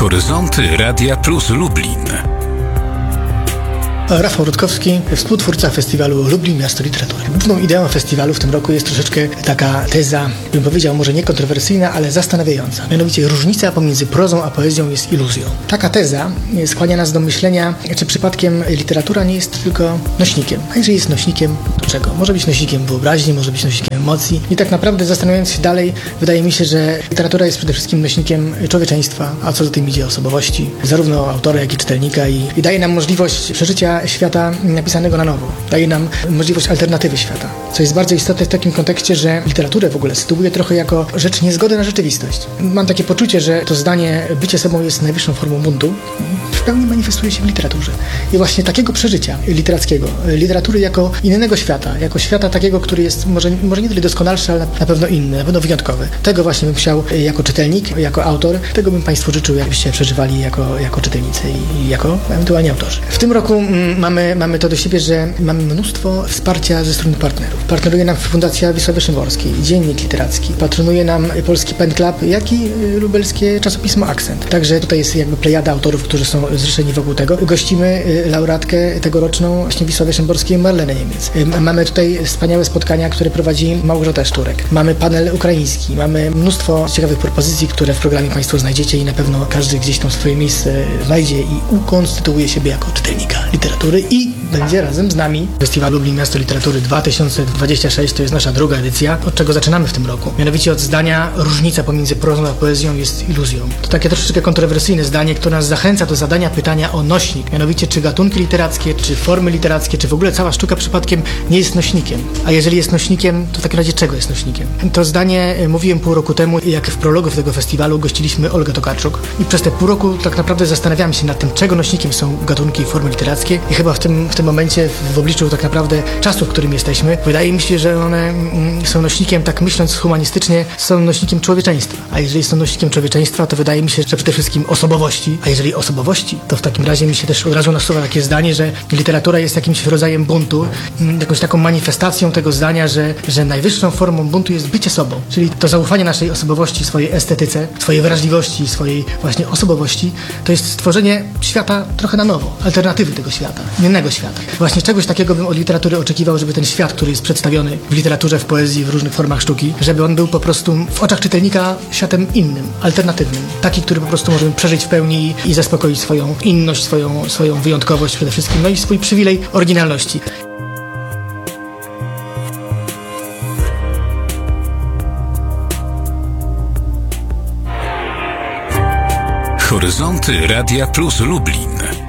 Horyzonty Radia Plus Lublin. Rafał Rutkowski, współtwórca festiwalu Lublin Miasto Literatury. Główną ideą festiwalu w tym roku jest troszeczkę taka teza, bym powiedział, może nie kontrowersyjna, ale zastanawiająca. Mianowicie różnica pomiędzy prozą a poezją jest iluzją. Taka teza skłania nas do myślenia, czy przypadkiem literatura nie jest tylko nośnikiem. A jeżeli jest nośnikiem, to czego? Może być nośnikiem wyobraźni, może być nośnikiem emocji. I tak naprawdę zastanawiając się dalej, wydaje mi się, że literatura jest przede wszystkim nośnikiem człowieczeństwa, a co za tym idzie osobowości, zarówno autora, jak i czytelnika i daje nam możliwość przeżycia świata napisanego na nowo. Daje nam możliwość alternatywy świata, co jest bardzo istotne w takim kontekście, że literaturę w ogóle sytuuje trochę jako rzecz niezgodna na rzeczywistość. Mam takie poczucie, że to zdanie bycie sobą jest najwyższą formą buntu, w pełni manifestuje się w literaturze. I właśnie takiego przeżycia literackiego, literatury jako innego świata, jako świata takiego, który jest może nie tyle doskonalszy, ale na pewno inny, na pewno wyjątkowy. Tego właśnie bym chciał jako czytelnik, jako autor, tego bym Państwu życzył, jakbyście przeżywali jako czytelnicy i jako ewentualnie autorzy. W tym roku mamy to do siebie, że mamy mnóstwo wsparcia ze strony partnerów. Partneruje nam Fundacja Wisławy Szymborskiej, Dziennik Literacki, patronuje nam Polski Pen Club, jak i lubelskie czasopismo Akcent. Także tutaj jest jakby plejada autorów, którzy są zrzeszeni wokół tego. Gościmy laureatkę tegoroczną właśnie Wisławy Szymborskiej, Marlenę Niemiec. Mamy tutaj wspaniałe spotkania, które prowadzi Małgorzata Szczurek. Mamy panel ukraiński, mamy mnóstwo ciekawych propozycji, które w programie Państwo znajdziecie i na pewno każdy gdzieś tam swoje miejsce znajdzie i ukonstytuuje siebie jako czytelnika literatury i będzie razem z nami. Festiwal Lublin Miasto Literatury 2026 to jest nasza druga edycja, od czego zaczynamy w tym roku. Mianowicie od zdania różnica pomiędzy prozą a poezją jest iluzją. To takie troszeczkę kontrowersyjne zdanie, które nas zachęca do zadania pytania o nośnik. Mianowicie czy gatunki literackie, czy formy literackie, czy w ogóle cała sztuka przypadkiem nie jest nośnikiem. A jeżeli jest nośnikiem, to w takim razie czego jest nośnikiem? To zdanie mówiłem pół roku temu, jak w prologu tego festiwalu gościliśmy Olgę Tokarczuk i przez te pół roku tak naprawdę zastanawiałem się nad tym, czego nośnikiem są gatunki i formy literackie i chyba w tym momencie, w obliczu tak naprawdę czasu, w którym jesteśmy, wydaje mi się, że one są nośnikiem, tak myśląc humanistycznie, są nośnikiem człowieczeństwa. A jeżeli są nośnikiem człowieczeństwa, to wydaje mi się, że przede wszystkim osobowości. A jeżeli osobowości, to w takim razie mi się też od razu nasuwa takie zdanie, że literatura jest jakimś rodzajem buntu, jakąś taką manifestacją tego zdania, że najwyższą formą buntu jest bycie sobą. Czyli to zaufanie naszej osobowości, swojej estetyce, swojej wrażliwości, swojej właśnie osobowości, to jest stworzenie świata trochę na nowo, alternatywy tego świata, innego świata. Właśnie czegoś takiego bym od literatury oczekiwał, żeby ten świat, który jest przedstawiony w literaturze, w poezji, w różnych formach sztuki, żeby on był po prostu w oczach czytelnika światem innym, alternatywnym. Taki, który po prostu możemy przeżyć w pełni i zaspokoić swoją inność, swoją wyjątkowość przede wszystkim, no i swój przywilej oryginalności. Horyzonty Radia Plus Lublin.